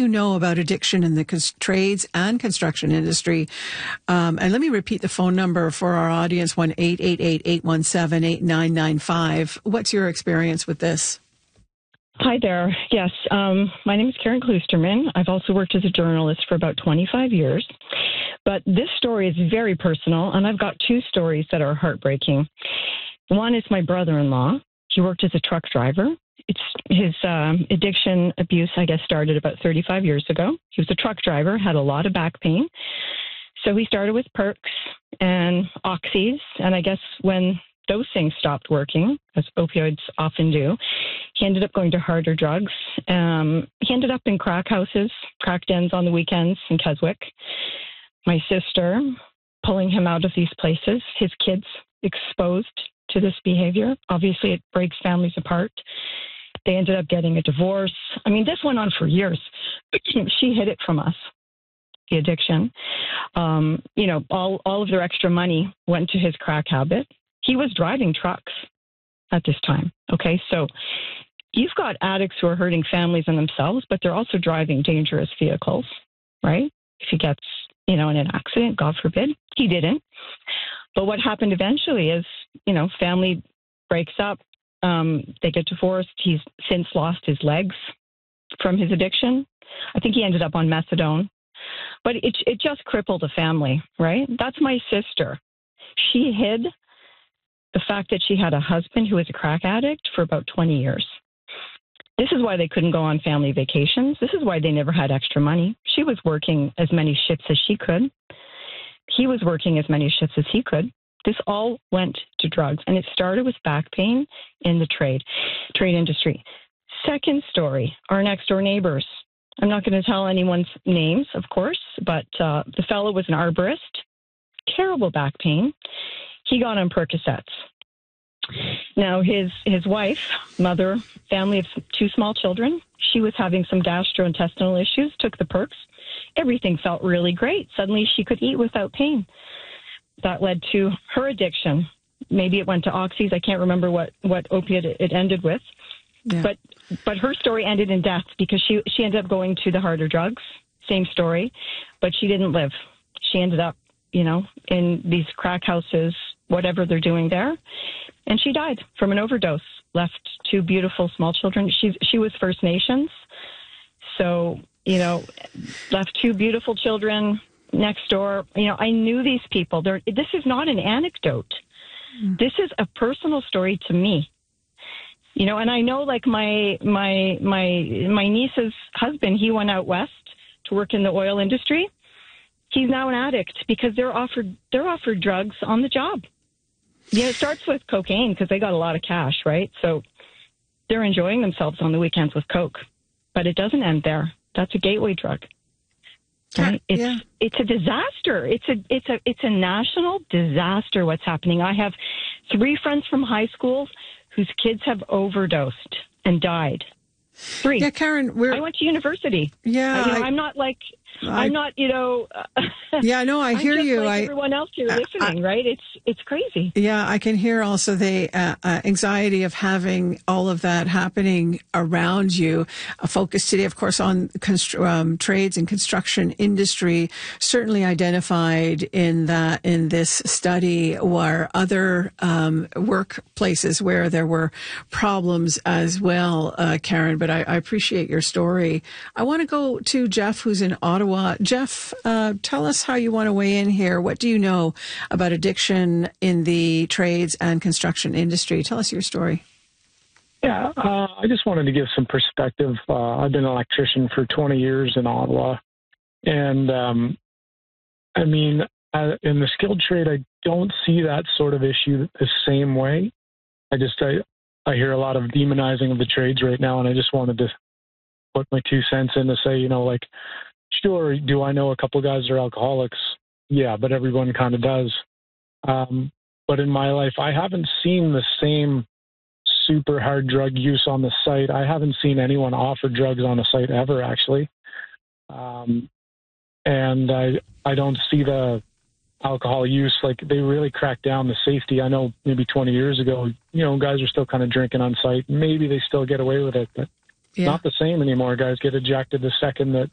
you know about addiction in the trades and construction industry? And let me repeat the phone number for our audience, 1-888-817-8995. What's your experience with this? Hi there. Yes, my name is Karen Kloosterman. I've also worked as a journalist for about 25 years. But this story is very personal, and I've got two stories that are heartbreaking. One is my brother-in-law. He worked as a truck driver. His addiction abuse, I guess, started about 35 years ago. He was a truck driver, had a lot of back pain. So he started with perks and oxys, and I guess when those things stopped working, as opioids often do, he ended up going to harder drugs. He ended up in crack houses, crack dens on the weekends in Keswick. My sister pulling him out of these places, his kids exposed to this behavior. Obviously, it breaks families apart. They ended up getting a divorce. I mean, this went on for years. She hid it from us, the addiction. All of their extra money went to his crack habit. He was driving trucks at this time. Okay, so you've got addicts who are hurting families and themselves, but they're also driving dangerous vehicles, right? If he gets, in an accident, God forbid, he didn't. But what happened eventually is, family breaks up. They get divorced. He's since lost his legs from his addiction. I think he ended up on methadone. But it just crippled the family, right? That's my sister. She hid the fact that she had a husband who was a crack addict for about 20 years. This is why they couldn't go on family vacations. This is why they never had extra money. She was working as many shifts as she could. He was working as many shifts as he could. This all went to drugs, and it started with back pain in the trade industry. Second story, our next door neighbors. I'm not going to tell anyone's names, of course, but the fellow was an arborist, terrible back pain. He got on Percocets. Now, his wife, mother, family of two small children, she was having some gastrointestinal issues, took the perks. Everything felt really great. Suddenly she could eat without pain. That led to her addiction. Maybe it went to oxys. I can't remember what opiate it ended with. Yeah. But her story ended in death because she ended up going to the harder drugs. Same story, but she didn't live. She ended up, in these crack houses, whatever they're doing there. And she died from an overdose, left two beautiful small children. She was First Nations. So, left two beautiful children next door. I knew these people. This is not an anecdote. This is a personal story to me. And I know, like my niece's husband, he went out west to work in the oil industry. He's now an addict because they're offered drugs on the job. It starts with cocaine because they got a lot of cash, right? So they're enjoying themselves on the weekends with coke, but it doesn't end there. That's a gateway drug. Right? It's a disaster. It's a national disaster. What's happening? I have 3 friends from high school whose kids have overdosed and died. 3. Yeah, Karen, I went to university. Yeah, I'm not. Yeah, no, I hear you. Like everyone else here listening, right? It's crazy. Yeah, I can hear also the anxiety of having all of that happening around you. A focus today, of course, on trades and construction industry. Certainly identified in this study were other workplaces where there were problems as well, Karen. But I appreciate your story. I want to go to Jeff, who's in Ottawa. Jeff, tell us how you want to weigh in here. What do you know about addiction in the trades and construction industry? Tell us your story. Yeah, I just wanted to give some perspective. I've been an electrician for 20 years in Ottawa. And, in the skilled trade, I don't see that sort of issue the same way. I hear a lot of demonizing of the trades right now, and I just wanted to put my 2 cents in to say, sure, do I know a couple of guys that are alcoholics? Yeah, but everyone kind of does. But in my life, I haven't seen the same super hard drug use on the site. I haven't seen anyone offer drugs on the site ever, actually. And I don't see the alcohol use, like they really cracked down the safety. I know maybe 20 years ago, guys are still kind of drinking on site. Maybe they still get away with it, but not the same anymore. Guys get ejected the second that